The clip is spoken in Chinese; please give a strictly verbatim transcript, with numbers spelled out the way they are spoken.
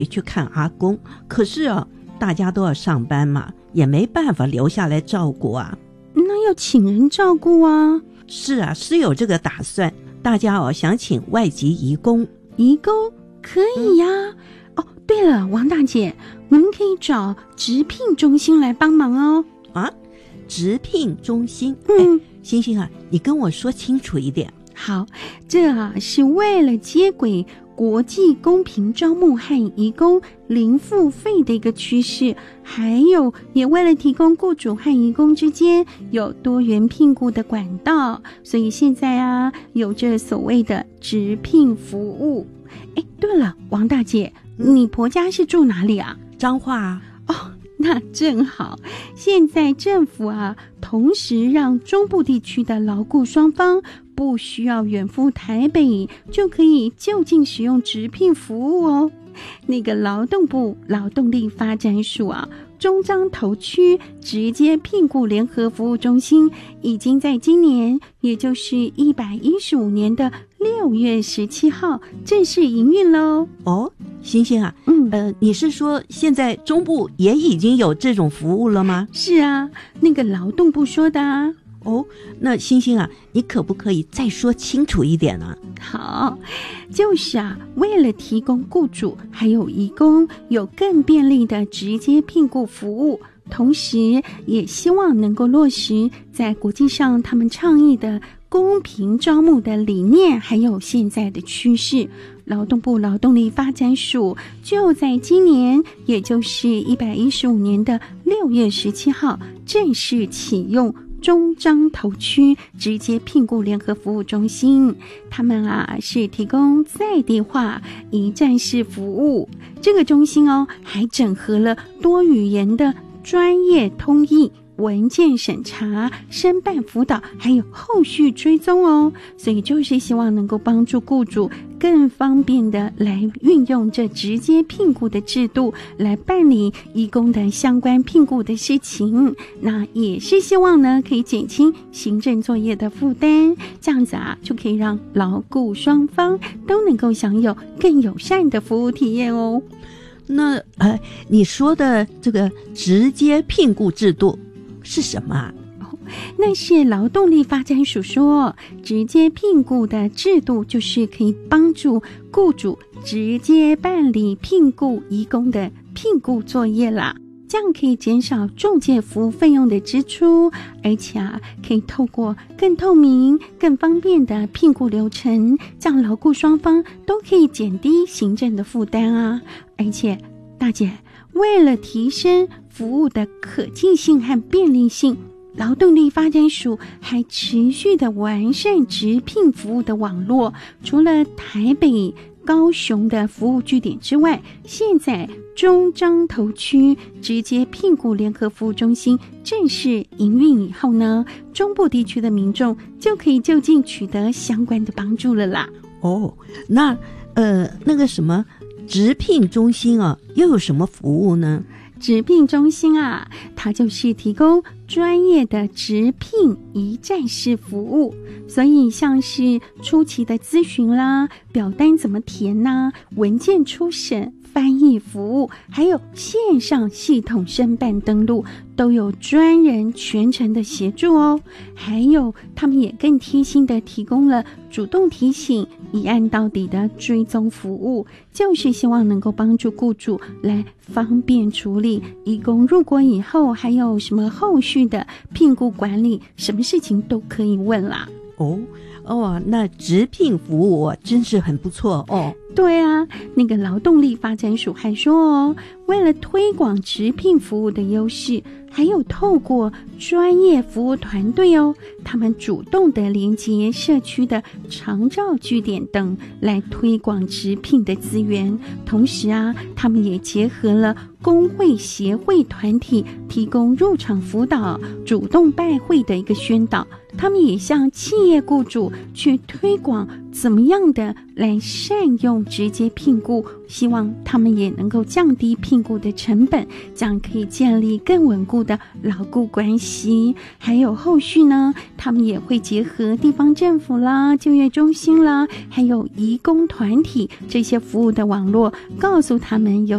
也去看阿公，可是啊，大家都要上班嘛，也没办法留下来照顾啊。 那要请人照顾啊。 是啊，是有这个打算，大家哦想请外籍移工。 移工可以呀、啊。哦，对了，王大姐，我们可以找直聘中心来帮忙哦。 啊，直聘中心？ 嗯， 星星啊，你跟我说清楚一点。 好，这啊是为了接轨国际公平招募和移工零付费的一个趋势，还有也为了提供雇主和移工之间有多元聘雇的管道，所以现在啊有这所谓的直聘服务。哎，对了，王大姐，你婆家是住哪里啊？ 彰化啊。 哦，那正好，现在政府啊同时让中部地区的劳雇双方不需要远赴台北，就可以就近使用直聘服务哦。那个劳动部劳动力发展署啊，中彰投区直接聘雇联合服务中心，已经在今年，也就是一百一十五年的六月十七号正式营运喽。 哦，星星啊， 嗯， 呃，你是说现在中部也已经有这种服务了吗？ 是啊，那个劳动部说的啊。 哦，那星星啊，你可不可以再说清楚一点啊？ 好，就是啊，为了提供雇主还有移工有更便利的直接聘雇服务，同时也希望能够落实在国际上他们倡议的公平招募的理念，还有现在的趋势，劳动部劳动力发展署就在今年，也就是一百一十五年的六月十七号正式启用中彰投区直接聘雇联合服务中心，他们啊是提供在地化一站式服务。这个中心哦，还整合了多语言的专业通译、文件审查、申办辅导，还有后续追踪哦。所以就是希望能够帮助雇主更方便的来运用这直接聘雇的制度来办理移工的相关聘雇的事情，那也是希望呢可以减轻行政作业的负担，这样子啊就可以让劳雇双方都能够享有更友善的服务体验哦。 那呃，你说的这个直接聘雇制度是什么啊？ 那是劳动力发展署说，直接聘雇的制度就是可以帮助雇主直接办理聘雇移工的聘雇作业啦，这样可以减少仲介服务费用的支出，而且啊，可以透过更透明、更方便的聘雇流程，这样劳雇双方都可以减低行政的负担啊。而且，大姐，为了提升服务的可进性和便利性，劳动力发展署还持续的完善直聘服务的网络，除了台北、高雄的服务据点之外，现在中彰投区直接聘雇联合服务中心正式营运以后呢，中部地区的民众就可以就近取得相关的帮助了啦。 哦，那呃那个什么直聘中心啊，又有什么服务呢？ 直聘中心啊，它就是提供专业的直聘一站式服务，所以像是初期的咨询啦、表单怎么填呐、文件初审、翻译服务，还有线上系统申办登录，都有专人全程的协助哦。还有他们也更贴心的提供了主动提醒、一案到底的追踪服务，就是希望能够帮助雇主来方便处理移工入国以后还有什么后续的聘雇管理，什么事情都可以问啦。 哦哦，那直聘服务啊，真是很不错哦。 对啊，那个劳动力发展署还说哦，为了推广直聘服务的优势，还有透过专业服务团队哦，他们主动的连接社区的长照据点等来推广直聘的资源，同时啊，他们也结合了工会协会团体提供入场辅导、主动拜会的一个宣导， 他们也向企业雇主去推广怎么样的来善用直接聘雇，希望他们也能够降低聘雇的成本，这样可以建立更稳固的牢固关系。还有后续呢，他们也会结合地方政府啦、就业中心啦，还有移工团体这些服务的网络，告诉他们有